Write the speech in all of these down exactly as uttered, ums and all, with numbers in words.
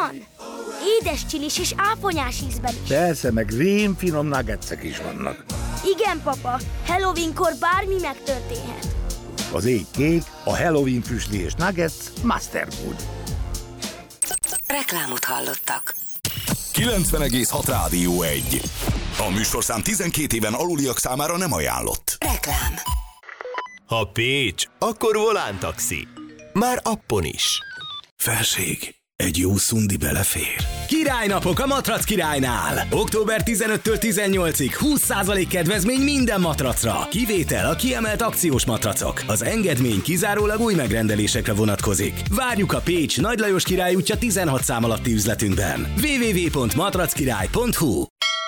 van. Édes csilis és áfonyás ízben is. Persze, meg rémfinom nuggetsek is vannak. Igen, papa, Halloweenkor bármi megtörténhet. Az ég kék, a Halloween füstli és nuggets Master Food. Reklámot hallottak. kilencven egész hat Rádió egy. A műsorszám tizenkét éven aluliak számára nem ajánlott. Reklám. Ha Pécs, akkor Volán taxi. Már appon is. Felség, egy jó szundi belefér. Királynapok a Matrac Királynál! október tizenötödikétől tizennyolcadikáig húsz százalék kedvezmény minden matracra. Kivétel a kiemelt akciós matracok. Az engedmény kizárólag új megrendelésekre vonatkozik. Várjuk a Pécs Nagy Lajos Király útja tizenhat szám alatti üzletünkben. double-u double-u double-u pont matrackirály pont hu.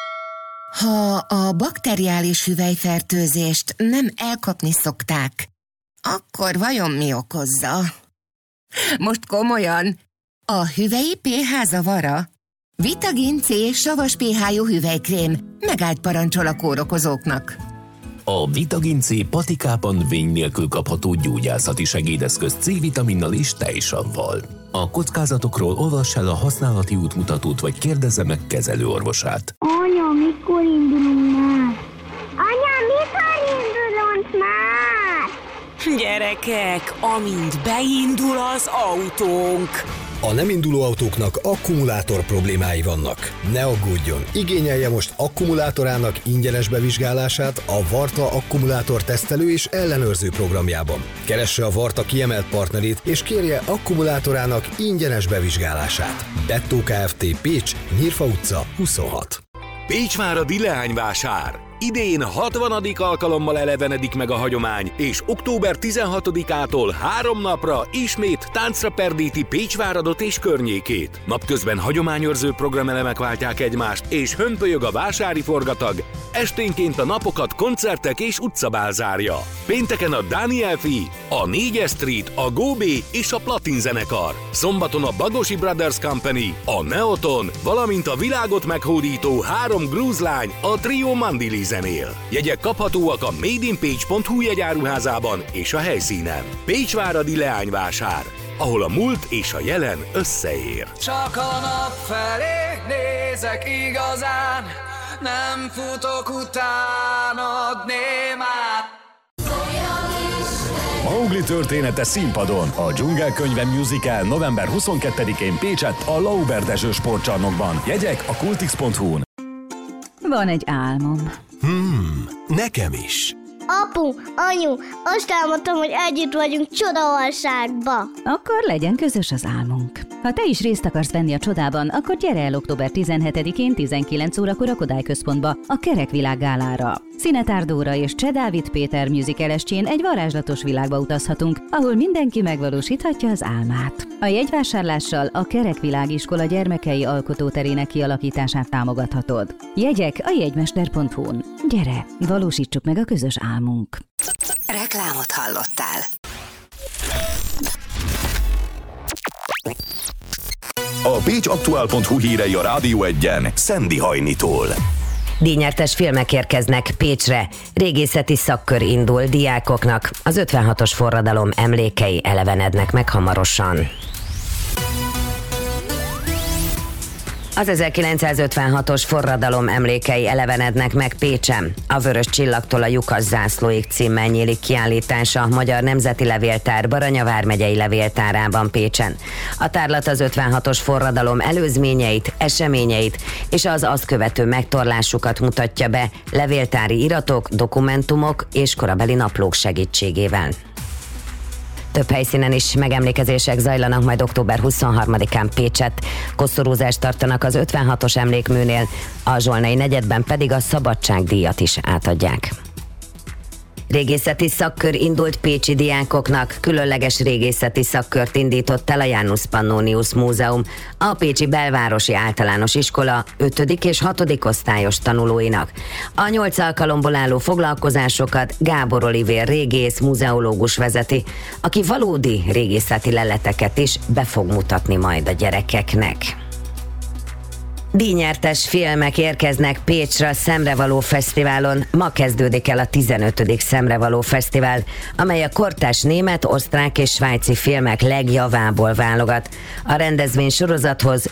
Ha a bakteriális hüvelyfertőzést nem elkapni szokták, akkor vajon mi okozza? Most komolyan, a hüvelyi pé há zavara? Vitagin C savas pé há-jú hüvelykrém megállt parancsol a kórokozóknak. A Vitagin C patikában vény nélkül kapható gyógyászati segédeszköz C-vitaminnal és tejsavval. A kockázatokról olvass el a használati útmutatót, vagy kérdezze meg kezelőorvosát. Anya, mikor indulunk már? Anya, mikor indulunk már? Gyerekek, amint beindul az autónk. A nem induló autóknak akkumulátor problémái vannak. Ne aggódjon, igényelje most akkumulátorának ingyenes bevizsgálását a Varta akkumulátor tesztelő és ellenőrző programjában. Keresse a Varta kiemelt partnerét és kérje akkumulátorának ingyenes bevizsgálását. Bettó Kft. Pécs, Nyírfa utca, huszonhat. Pécsváradi leányvásár. Idén hatvanadik alkalommal elevenedik meg a hagyomány, és október tizenhatodikától három napra ismét táncra perdíti Pécsváradot és környékét. Napközben hagyományőrző programelemek váltják egymást, és hömpölyög a vásári forgatag. Esténként a napokat koncertek és utcabál zárja. Pénteken a Daniel Fi, a négyes Street, a Góbé és a Platin zenekar. Szombaton a Bagosi Brothers Company, a Neoton, valamint a világot meghódító három grúzlány, a Trio Mandili zenél. Jegyek kaphatóak a made in pécs pont hu jegyáruházában és a helyszínen. Pécsváradi leányvásár, ahol a múlt és a jelen összeér. Csak a nap felé nézek igazán, nem futok utánad, némát. Mowgli története színpadon. A Dzsungelkönyve musical november huszonkettedikén Pécsett a Lauber Dezső sportcsarnokban. Jegyek a kultix pont hu-n. Van egy álmom. Hmm, nekem is. Apu, anyu, azt álmodtam, hogy együtt vagyunk csodaországba. Akkor legyen közös az álmunk. Ha te is részt akarsz venni a csodában, akkor gyere el október tizenhetedikén tizenkilenc órakor a Kodály Központba, a Kerekvilág gálára. Színetár Dóra és Cseh Dávid Péter musicalestjén egy varázslatos világba utazhatunk, ahol mindenki megvalósíthatja az álmát. A jegyvásárlással a Kerekvilág iskola gyermekei alkotóterének kialakítását támogathatod. Jegyek a jegymester pont hu-n. Gyere, valósítsuk meg a közös álmunk. Reklámot hallottál. A pécsaktuál pont hu hírei a Rádió egyen Szendi Hajnitól. Díjnyertes filmek érkeznek Pécsre. Régészeti szakkör indul diákoknak. Az ötvenhatos forradalom emlékei elevenednek meg hamarosan. Az ezerkilencszázötvenhatos forradalom emlékei elevenednek meg Pécsen. A Vörös Csillagtól a lyukas zászlóig címmel nyílik kiállítása a Magyar Nemzeti Levéltár Baranya vármegyei levéltárában Pécsen. A tárlat az ötvenhatos forradalom előzményeit, eseményeit és az azt követő megtorlásukat mutatja be levéltári iratok, dokumentumok és korabeli naplók segítségével. Több helyszínen is megemlékezések zajlanak majd október huszonharmadikán Pécsett. Koszorúzást tartanak az ötvenhatos emlékműnél, a Zsolnai negyedben pedig a szabadságdíjat is átadják. Régészeti szakkör indult pécsi diákoknak. Különleges régészeti szakkört indított el a Janus Pannonius Múzeum, a Pécsi Belvárosi Általános Iskola ötödik és hatodik osztályos tanulóinak. A nyolc alkalomból álló foglalkozásokat Gábor Olivér régész, muzeológus vezeti, aki valódi régészeti leleteket is be fog mutatni majd a gyerekeknek. Díjnyertes filmek érkeznek Pécsre a Szemrevaló Fesztiválon. Ma kezdődik el a tizenötödik Szemrevaló Fesztivál, amely a kortárs német, osztrák és svájci filmek legjavából válogat. A rendezvény sorozathoz